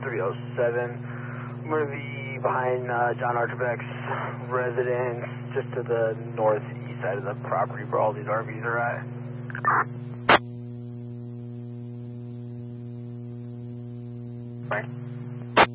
307. I'm going to be behind John Archerbeck's residence, just to the northeast side of the property where all these RVs are at. Right.